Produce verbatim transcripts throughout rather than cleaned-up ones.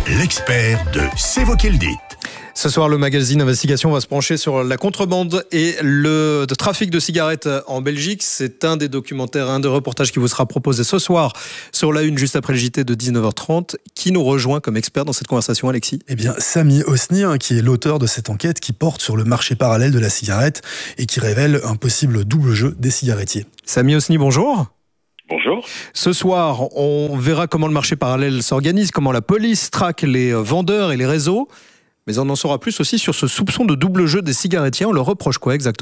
l'expert de C'est vous qui le dites. Ce soir, le magazine Investigation va se pencher sur la contrebande et le trafic de cigarettes en Belgique. C'est un des documentaires, un des reportages qui vous sera proposé ce soir sur la une, juste après le J T de dix-neuf heures trente. Qui nous rejoint comme expert dans cette conversation, Alexis ? Eh bien, Samy Hosni, hein, qui est l'auteur de cette enquête qui porte sur le marché parallèle de la cigarette et qui révèle un possible double jeu des cigarettiers. Samy Hosni, bonjour. Bonjour. Ce soir, on verra comment le marché parallèle s'organise, comment la police traque les vendeurs et les réseaux. Mais on en saura plus aussi sur ce soupçon de double jeu des cigarettiers. On leur reproche quoi exactement ?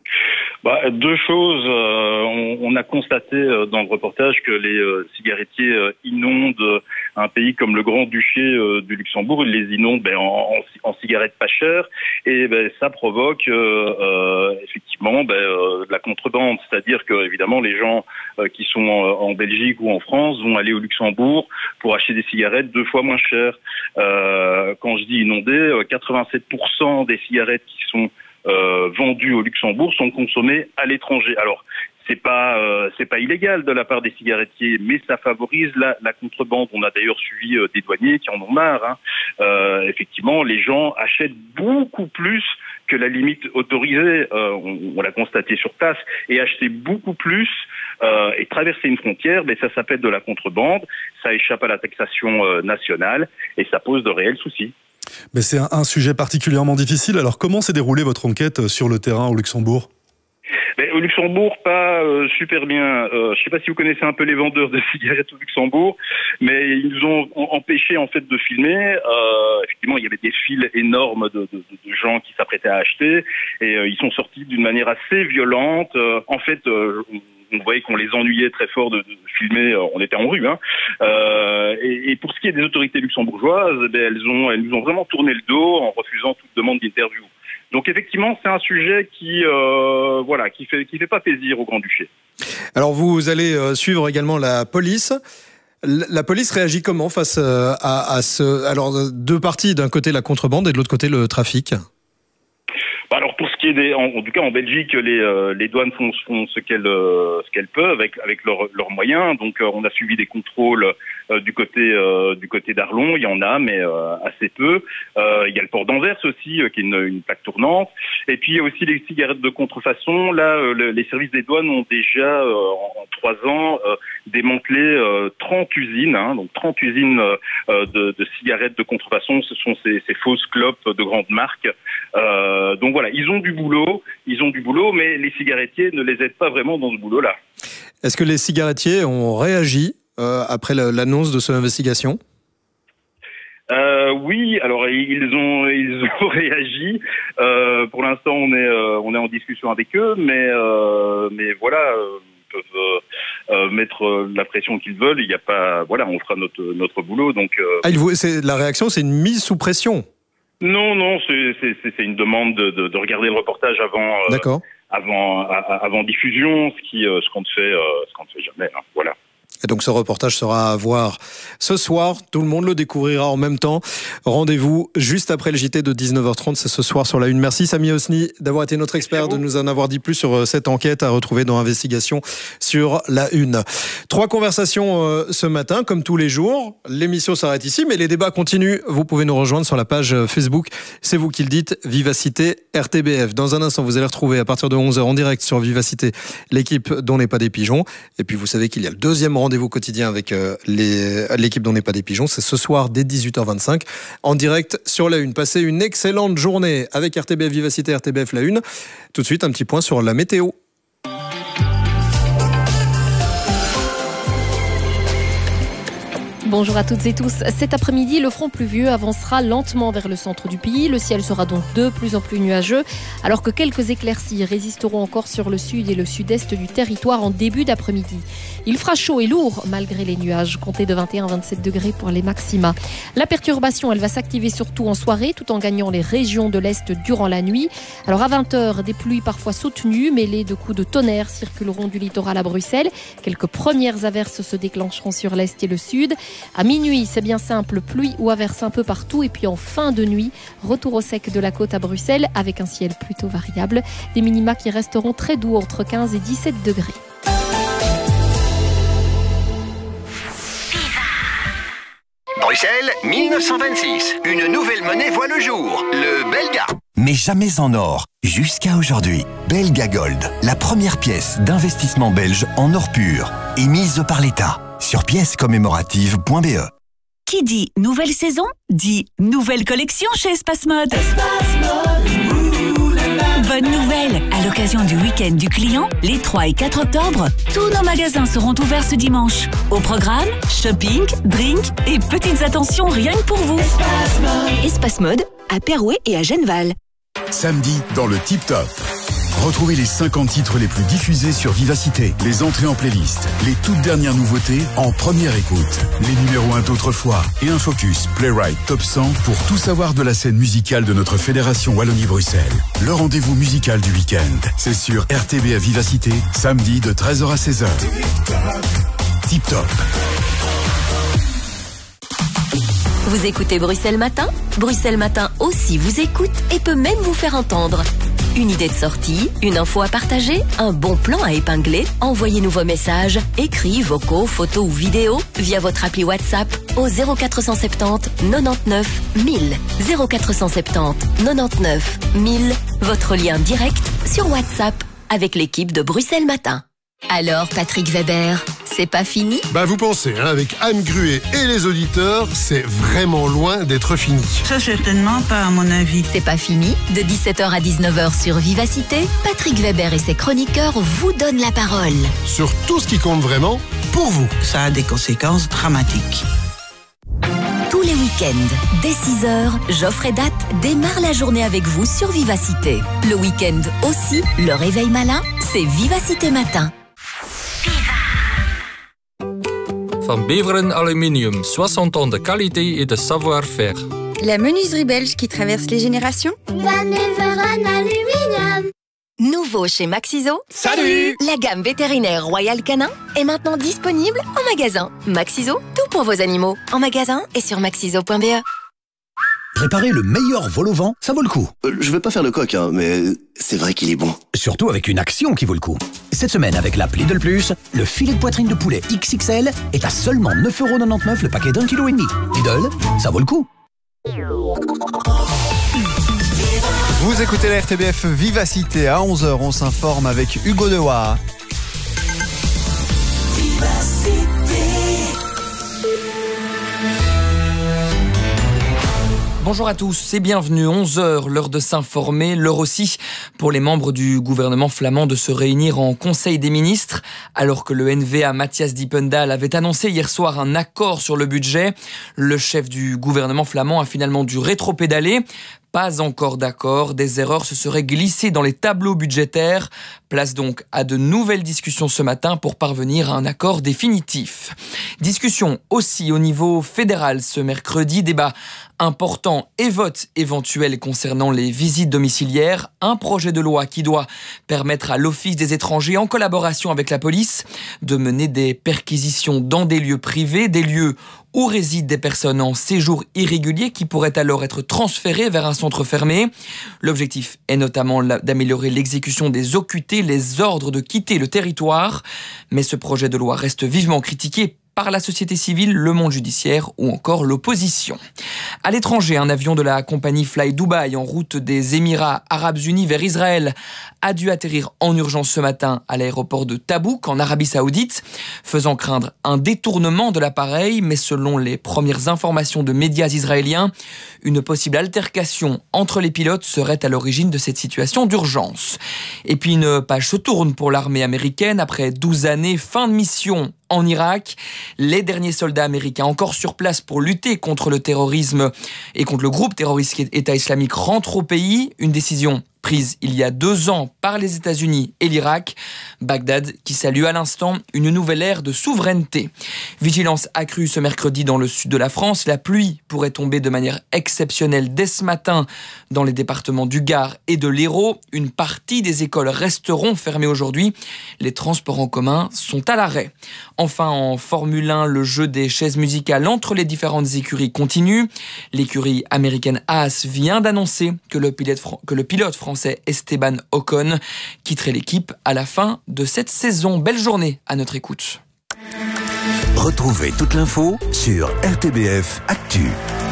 Bah, deux choses. Euh, on, on a constaté euh, dans le reportage que les euh, cigarettiers euh, inondent un pays comme le Grand-Duché euh, du Luxembourg. Ils les inondent ben, en, en, en cigarettes pas chères. Et ben, ça provoque euh, euh, effectivement ben, euh, de la contrebande. C'est-à-dire que évidemment les gens euh, qui sont en, en Belgique ou en France vont aller au Luxembourg pour acheter des cigarettes deux fois moins chères. Euh, quand je dis inonder, quatre-vingt-sept pour cent des cigarettes qui sont Euh, vendus au Luxembourg sont consommés à l'étranger. Alors, c'est pas euh, c'est pas illégal de la part des cigarettiers, mais ça favorise la, la contrebande. On a d'ailleurs suivi euh, des douaniers qui en ont marre. Hein. Euh, effectivement, les gens achètent beaucoup plus que la limite autorisée. Euh, on, on l'a constaté sur place. Et acheter beaucoup plus euh, et traverser une frontière, ben ça s'appelle de la contrebande. Ça échappe à la taxation euh, nationale et ça pose de réels soucis. Mais c'est un, un sujet particulièrement difficile. Alors, comment s'est déroulée votre enquête sur le terrain au Luxembourg ? Mais au Luxembourg, pas euh, super bien. Euh, je ne sais pas si vous connaissez un peu les vendeurs de cigarettes au Luxembourg, mais ils nous ont empêchés en fait de filmer. Euh, effectivement, il y avait des files énormes de, de, de gens qui s'apprêtaient à acheter, et euh, ils sont sortis d'une manière assez violente. Euh, en fait, euh, on voyait qu'on les ennuyait très fort de, de filmer. On était en rue, hein. Euh, et, et pour ce qui est des autorités luxembourgeoises, ben, elles ont, elles nous ont vraiment tourné le dos en refusant toute demande d'interview. Donc effectivement, c'est un sujet qui, euh, voilà, qui fait, qui fait pas plaisir au Grand-Duché. Alors vous allez suivre également la police. La police réagit comment face à, à ce, alors deux parties, d'un côté la contrebande et de l'autre côté le trafic ? Bah alors pour ce qui est des, en, en tout cas en Belgique, les, euh, les douanes font, font ce qu'elles euh, ce qu'elles peuvent avec avec leurs leurs moyens. Donc euh, on a suivi des contrôles euh, du côté euh, du côté d'Arlon, il y en a mais euh, assez peu. Euh, il y a le port d'Anvers aussi euh, qui est une, une plaque tournante. Et puis il y a aussi les cigarettes de contrefaçon. Là, euh, le, les services des douanes ont déjà euh, en, en trois ans euh, démantelé euh, trente usines, hein, donc trente usines euh, de, de cigarettes de contrefaçon. Ce sont ces, ces fausses clopes de grandes marques. Euh, donc voilà, ils ont du boulot, ils ont du boulot, mais les cigarettiers ne les aident pas vraiment dans ce boulot-là. Est-ce que les cigarettiers ont réagi euh, après l'annonce de cette investigation ? Euh, oui, alors ils ont ils ont réagi. Euh, pour l'instant, on est euh, on est en discussion avec eux, mais euh, mais voilà, euh, ils peuvent euh, mettre la pression qu'ils veulent. Il y a pas, voilà, on fera notre notre boulot. Donc euh... ah, il, c'est, la réaction, c'est une mise sous pression. Non, non, c'est, c'est, c'est une demande de, de, de regarder le reportage avant, euh, avant, à, avant diffusion, ce qui, euh, ce qu'on ne fait, euh, ce qu'on ne fait jamais. Hein, voilà. Et donc ce reportage sera à voir ce soir. Tout le monde le découvrira en même temps. Rendez-vous juste après le J T de dix-neuf heures trente. C'est ce soir sur la une. Merci Samy Hosni d'avoir été notre expert, de nous en avoir dit plus sur cette enquête à retrouver dans Investigation sur la une. Trois conversations euh, ce matin, comme tous les jours. L'émission s'arrête ici, mais les débats continuent. Vous pouvez nous rejoindre sur la page Facebook. C'est vous qui le dites, Vivacité R T B F. Dans un instant, vous allez retrouver à partir de onze heures en direct sur Vivacité l'équipe dont n'est pas des pigeons. Et puis vous savez qu'il y a le deuxième rendez-vous Rendez-vous quotidien avec euh, les, l'équipe dont n'est pas des pigeons. C'est ce soir dès dix-huit heures vingt-cinq en direct sur la une. Passez une excellente journée avec R T B F Vivacité, R T B F la une. Tout de suite, un petit point sur la météo. Bonjour à toutes et tous. Cet après-midi, le front pluvieux avancera lentement vers le centre du pays. Le ciel sera donc de plus en plus nuageux, alors que quelques éclaircies résisteront encore sur le sud et le sud-est du territoire en début d'après-midi. Il fera chaud et lourd malgré les nuages, comptez de vingt et un à vingt-sept degrés pour les maxima. La perturbation, elle va s'activer surtout en soirée, tout en gagnant les régions de l'Est durant la nuit. Alors à vingt heures, des pluies parfois soutenues, mêlées de coups de tonnerre circuleront du littoral à Bruxelles. Quelques premières averses se déclencheront sur l'Est et le Sud. À minuit, c'est bien simple, pluie ou averse un peu partout. Et puis en fin de nuit, retour au sec de la côte à Bruxelles avec un ciel plutôt variable. Des minima qui resteront très doux entre quinze et dix-sept degrés. Dans Bruxelles, mille neuf cent vingt-six. Une nouvelle monnaie voit le jour, le Belga. Mais jamais en or, jusqu'à aujourd'hui. Belga Gold, la première pièce d'investissement belge en or pur, émise par l'État. Sur pièces commémoratives point b e. Qui dit nouvelle saison, dit nouvelle collection chez Espace Mode. Espace Mode. Bonne nouvelle, à l'occasion du week-end du client, les trois et quatre octobre, tous nos magasins seront ouverts ce dimanche. Au programme, shopping, drink et petites attentions rien que pour vous. Espace Mode, Espace Mode à Perouet et à Genneval. Samedi, dans le Tip Top. Retrouvez les cinquante titres les plus diffusés sur Vivacité, les entrées en playlist, les toutes dernières nouveautés en première écoute, les numéros un d'autrefois et un focus Playwright Top cent pour tout savoir de la scène musicale de notre fédération Wallonie-Bruxelles. Le rendez-vous musical du week-end, c'est sur R T B à Vivacité, samedi de treize heures à seize heures. Tip Top. Vous écoutez Bruxelles Matin ? Bruxelles Matin aussi vous écoute et peut même vous faire entendre. Une idée de sortie, une info à partager, un bon plan à épingler? Envoyez-nous vos messages, écrits, vocaux, photos ou vidéos via votre appli WhatsApp au zéro quatre cent soixante-dix quatre-vingt-dix-neuf mille. zéro quatre cent soixante-dix quatre-vingt-dix-neuf mille, votre lien direct sur WhatsApp avec l'équipe de Bruxelles Matin. Alors, Patrick Weber, c'est pas fini? Bah vous pensez, hein, avec Anne Gruet et les auditeurs, c'est vraiment loin d'être fini. Ça certainement pas à mon avis. C'est pas fini. De dix-sept heures à dix-neuf heures sur Vivacité, Patrick Weber et ses chroniqueurs vous donnent la parole. Sur tout ce qui compte vraiment, pour vous. Ça a des conséquences dramatiques. Tous les week-ends, dès six heures, Geoffrey Date démarre la journée avec vous sur Vivacité. Le week-end aussi, le réveil malin, c'est Vivacité Matin. Van Beveren Aluminium, soixante ans de qualité et de savoir-faire. La menuiserie belge qui traverse les générations. Van Beveren Aluminium. Nouveau chez Maxiso. Salut! La gamme vétérinaire Royal Canin est maintenant disponible en magasin. Maxiso, tout pour vos animaux. En magasin et sur maxiso point b e. Préparer le meilleur vol au vent, ça vaut le coup. Euh, je vais pas faire le coq, hein, mais c'est vrai qu'il est bon. Surtout avec une action qui vaut le coup. Cette semaine, avec l'app Lidl Plus, le filet de poitrine de poulet X X L est à seulement neuf euros quatre-vingt-dix-neuf le paquet d'un kilo et demi. Lidl, ça vaut le coup. Vous écoutez la R T B F Vivacité. À onze heures, on s'informe avec Hugo Dewa. Bonjour à tous et bienvenue, onze heures, l'heure de s'informer, l'heure aussi pour les membres du gouvernement flamand de se réunir en Conseil des ministres. Alors que le N V A Matthias Diependahl avait annoncé hier soir un accord sur le budget, le chef du gouvernement flamand a finalement dû rétropédaler. Pas encore d'accord, des erreurs se seraient glissées dans les tableaux budgétaires. Place donc à de nouvelles discussions ce matin pour parvenir à un accord définitif. Discussion aussi au niveau fédéral ce mercredi, débat important et vote éventuel concernant les visites domiciliaires. Un projet de loi qui doit permettre à l'Office des étrangers, en collaboration avec la police, de mener des perquisitions dans des lieux privés, des lieux où résident des personnes en séjour irrégulier qui pourraient alors être transférées vers un centre fermé. L'objectif est notamment d'améliorer l'exécution des O Q T, les ordres de quitter le territoire. Mais ce projet de loi reste vivement critiqué par la société civile, le monde judiciaire ou encore l'opposition. À l'étranger, un avion de la compagnie Fly Dubai en route des Émirats Arabes Unis vers Israël a dû atterrir en urgence ce matin à l'aéroport de Tabouk en Arabie Saoudite, faisant craindre un détournement de l'appareil, mais selon les premières informations de médias israéliens, une possible altercation entre les pilotes serait à l'origine de cette situation d'urgence. Et puis une page se tourne pour l'armée américaine après douze années, fin de mission en Irak. Les derniers soldats américains encore sur place pour lutter contre le terrorisme et contre le groupe terroriste État islamique rentrent au pays. Une décision prise il y a deux ans par les États-Unis et l'Irak. Bagdad qui salue à l'instant une nouvelle ère de souveraineté. Vigilance accrue ce mercredi dans le sud de la France. La pluie pourrait tomber de manière exceptionnelle dès ce matin dans les départements du Gard et de l'Hérault. Une partie des écoles resteront fermées aujourd'hui. Les transports en commun sont à l'arrêt. Enfin, en Formule un, le jeu des chaises musicales entre les différentes écuries continue. L'écurie américaine Haas vient d'annoncer que le pilote, que le pilote français Esteban Ocon quitterait l'équipe à la fin de cette saison. Belle journée à notre écoute. Retrouvez toute l'info sur R T B F Actu.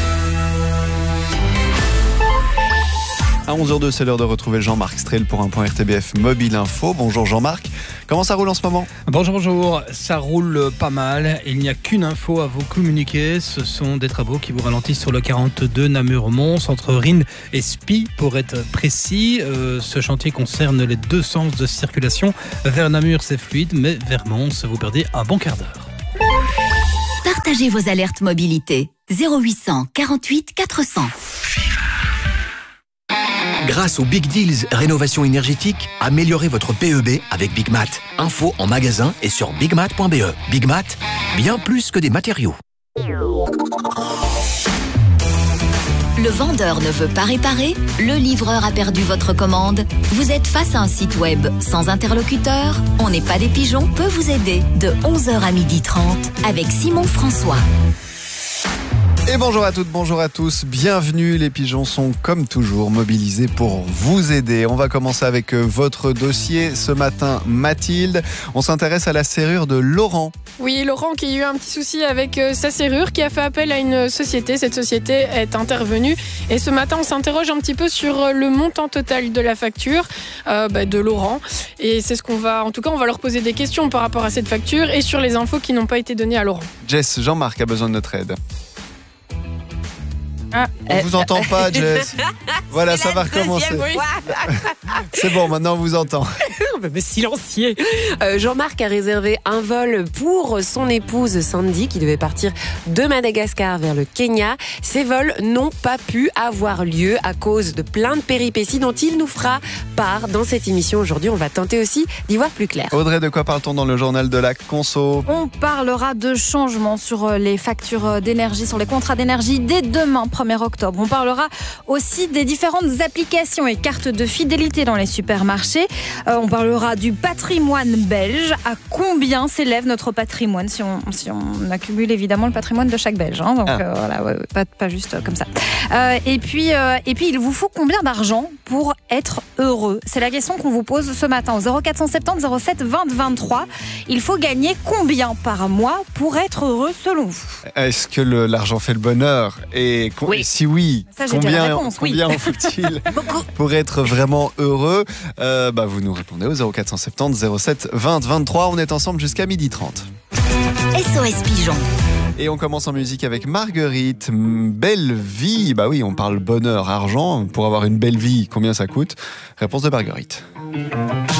À onze heures deux, c'est l'heure de retrouver Jean-Marc Strel pour un point R T B F Mobile Info. Bonjour Jean-Marc, comment ça roule en ce moment ? Bonjour, bonjour, ça roule pas mal. Il n'y a qu'une info à vous communiquer, ce sont des travaux qui vous ralentissent sur le quarante-deux Namur-Mons, entre Rhin et Spie pour être précis. Euh, ce chantier concerne les deux sens de circulation. Vers Namur c'est fluide, mais vers Mons vous perdez un bon quart d'heure. Partagez vos alertes mobilité. zéro huit cent quarante-huit quatre cents. Grâce aux Big Deals Rénovation énergétique, améliorez votre P E B avec Big Mat. Info en magasin et sur big mat point b e. Big Mat, bien plus que des matériaux. Le vendeur ne veut pas réparer, le livreur a perdu votre commande. Vous êtes face à un site web sans interlocuteur. On n'est pas des pigeons peut vous aider de onze heures à midi trente avec Simon François. Et bonjour à toutes, bonjour à tous, bienvenue, les pigeons sont comme toujours mobilisés pour vous aider. On va commencer avec votre dossier ce matin, Mathilde. On s'intéresse à la serrure de Laurent. Oui, Laurent qui a eu un petit souci avec sa serrure, qui a fait appel à une société. Cette société est intervenue et ce matin on s'interroge un petit peu sur le montant total de la facture euh, bah, de Laurent. Et c'est ce qu'on va, en tout cas on va leur poser des questions par rapport à cette facture et sur les infos qui n'ont pas été données à Laurent. Jess, Jean-Marc a besoin de notre aide. Ah, on euh, vous entend pas, Jess. Voilà, ça va recommencer. C'est bon, maintenant on vous entend. Mais silencieux. Euh, Jean-Marc a réservé un vol pour son épouse Sandy qui devait partir de Madagascar vers le Kenya. Ces vols n'ont pas pu avoir lieu à cause de plein de péripéties dont il nous fera part dans cette émission. Aujourd'hui, on va tenter aussi d'y voir plus clair. Audrey, de quoi parle-t-on dans le journal de la conso ? On parlera de changements sur les factures d'énergie, sur les contrats d'énergie dès demain, premier octobre. On parlera aussi des différentes applications et cartes de fidélité dans les supermarchés. Euh, on parlera du patrimoine belge. À combien s'élève notre patrimoine si on, si on accumule évidemment le patrimoine de chaque Belge. Hein, donc ah. euh, voilà, ouais, pas, pas juste euh, comme ça. Euh, et, puis, euh, et puis, il vous faut combien d'argent pour être heureux ? C'est la question qu'on vous pose ce matin au zéro quatre cent soixante-dix zéro sept vingt vingt-trois. Il faut gagner combien par mois pour être heureux selon vous ? Est-ce que le, l'argent fait le bonheur ? Et con- oui. si oui, Ça, combien, réponse, combien oui. en faut-il pour être vraiment heureux ? euh, bah, Vous nous répondez au zéro quatre cent soixante-dix zéro sept vingt vingt-trois. On est ensemble jusqu'à midi trente. S O S Pigeon. Et on commence en musique avec Marguerite. Belle vie. Bah oui, on parle bonheur, argent. Pour avoir une belle vie, combien ça coûte ? Réponse de Marguerite.